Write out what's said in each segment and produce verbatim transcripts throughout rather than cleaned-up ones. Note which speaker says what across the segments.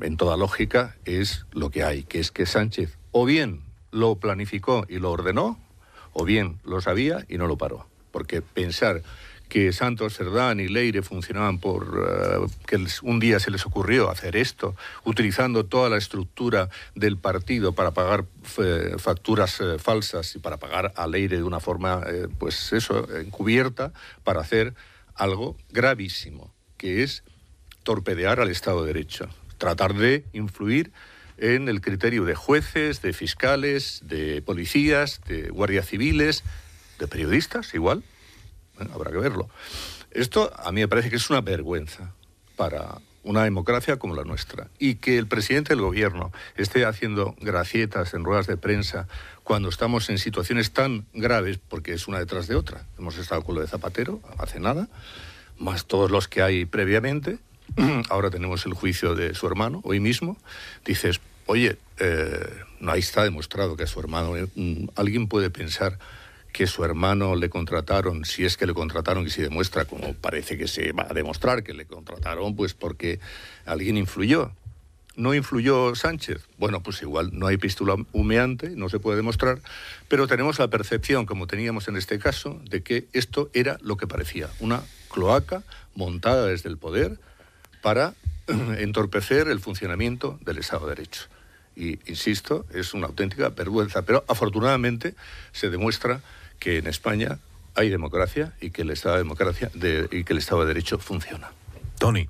Speaker 1: en toda lógica, es lo que hay, que es que Sánchez o bien lo planificó y lo ordenó, o bien lo sabía y no lo paró. Porque pensar que Santos Cerdán y Leire funcionaban por uh, que un día se les ocurrió hacer esto, utilizando toda la estructura del partido para pagar eh, facturas eh, falsas y para pagar a Leire de una forma, eh, pues eso, encubierta, para hacer algo gravísimo, que es torpedear al Estado de Derecho, tratar de influir en el criterio de jueces, de fiscales, de policías, de guardias civiles, de periodistas, igual. Bueno, habrá que verlo. Esto a mí me parece que es una vergüenza para una democracia como la nuestra. Y que el presidente del gobierno esté haciendo gracietas en ruedas de prensa cuando estamos en situaciones tan graves, porque es una detrás de otra. Hemos estado con lo de Zapatero, hace nada, más todos los que hay previamente. Ahora tenemos el juicio de su hermano, hoy mismo. Dices, oye, eh, no, ahí está demostrado que a su hermano... Eh, alguien puede pensar que su hermano le contrataron, si es que le contrataron, y si demuestra, como parece que se va a demostrar que le contrataron, pues porque alguien influyó. ¿No influyó Sánchez? Bueno, pues igual no hay pistola humeante, no se puede demostrar, pero tenemos la percepción, como teníamos en este caso, de que esto era lo que parecía, una cloaca montada desde el poder para entorpecer el funcionamiento del Estado de Derecho. Y, insisto, es una auténtica vergüenza, pero afortunadamente se demuestra que en España hay democracia y que el Estado de democracia de, y que el Estado de Derecho funciona.
Speaker 2: Tony.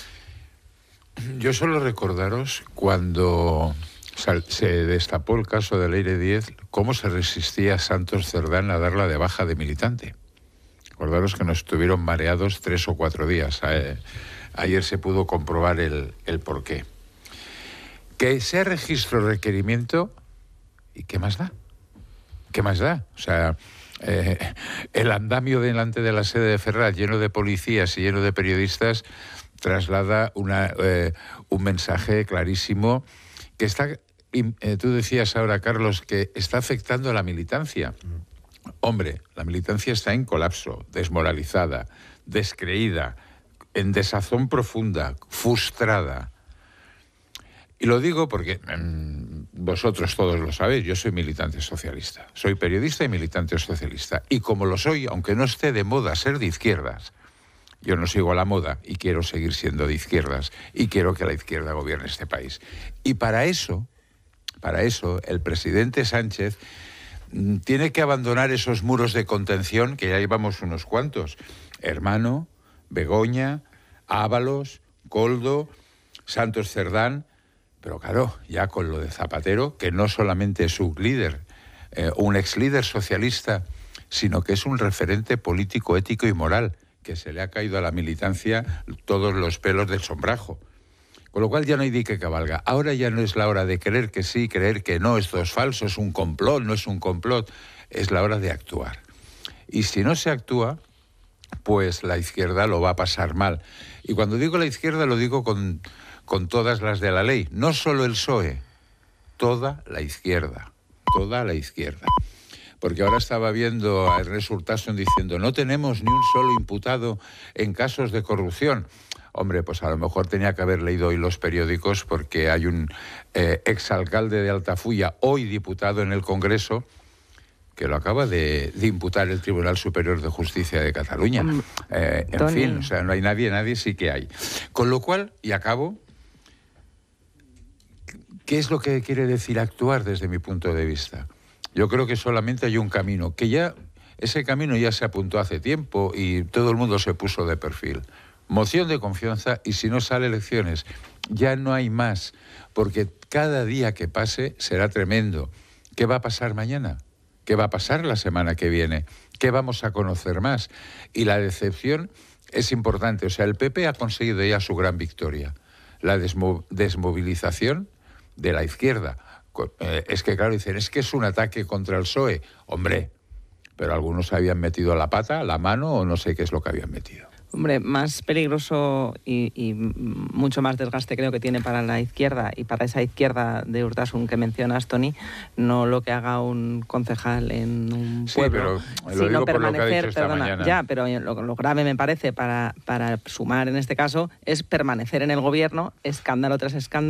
Speaker 3: Yo solo recordaros cuando se destapó el caso de Leire Díez, cómo se resistía Santos Cerdán a darla de baja de militante. Acordaros que nos estuvieron mareados tres o cuatro días. Ayer se pudo comprobar el, el porqué. Que sea registro requerimiento, ¿y qué más da? ¿Qué más da? O sea, eh, el andamio delante de la sede de Ferraz, lleno de policías y lleno de periodistas, traslada una, eh, un mensaje clarísimo que está, eh, tú decías ahora, Carlos, que está afectando a la militancia. Hombre, la militancia está en colapso, desmoralizada, descreída, en desazón profunda, frustrada. Y lo digo porque mmm, vosotros todos lo sabéis, yo soy militante socialista, soy periodista y militante socialista. Y como lo soy, aunque no esté de moda ser de izquierdas, yo no sigo a la moda y quiero seguir siendo de izquierdas y quiero que la izquierda gobierne este país. Y para eso, para eso, el presidente Sánchez mmm, tiene que abandonar esos muros de contención, que ya llevamos unos cuantos. Hermano, Begoña, Ábalos, Koldo, Santos Cerdán. Pero claro, ya con lo de Zapatero, que no solamente es un líder, eh, un ex líder socialista, sino que es un referente político, ético y moral, que se le ha caído a la militancia todos los pelos del sombrajo. Con lo cual ya no hay dique que valga. Ahora ya no es la hora de creer que sí, creer que no, esto es falso, es un complot, no es un complot. Es la hora de actuar. Y si no se actúa, pues la izquierda lo va a pasar mal. Y cuando digo la izquierda lo digo con... con todas las de la ley, no solo el P S O E, toda la izquierda, toda la izquierda. Porque ahora estaba viendo a Ernest Urtasun diciendo, no tenemos ni un solo imputado en casos de corrupción. Hombre, pues a lo mejor tenía que haber leído hoy los periódicos, porque hay un eh, exalcalde de Altafulla, hoy diputado en el Congreso, que lo acaba de, de imputar el Tribunal Superior de Justicia de Cataluña. Eh, en Tony. fin, o sea, no hay nadie, nadie sí que hay. Con lo cual, y acabo... ¿Qué es lo que quiere decir actuar desde mi punto de vista? Yo creo que solamente hay un camino, que ya ese camino ya se apuntó hace tiempo y todo el mundo se puso de perfil. Moción de confianza y si no sale elecciones, ya no hay más, porque cada día que pase será tremendo. ¿Qué va a pasar mañana? ¿Qué va a pasar la semana que viene? ¿Qué vamos a conocer más? Y la decepción es importante. O sea, el P P ha conseguido ya su gran victoria. La desmo- desmovilización de la izquierda. Eh, es que, claro, dicen, es que es un ataque contra el P S O E. Hombre, pero algunos habían metido la pata, la mano, o no sé qué es lo que habían metido.
Speaker 4: Hombre, más peligroso y, y mucho más desgaste creo que tiene para la izquierda y para esa izquierda de Urtasun que mencionas, Tony, no lo que haga un concejal en un pueblo,
Speaker 3: sí, pero lo
Speaker 4: sino
Speaker 3: digo
Speaker 4: permanecer,
Speaker 3: por lo que ha dicho esta
Speaker 4: perdona,
Speaker 3: mañana.
Speaker 4: ya, pero lo, lo grave me parece para, para sumar en este caso es permanecer en el gobierno, escándalo tras escándalo.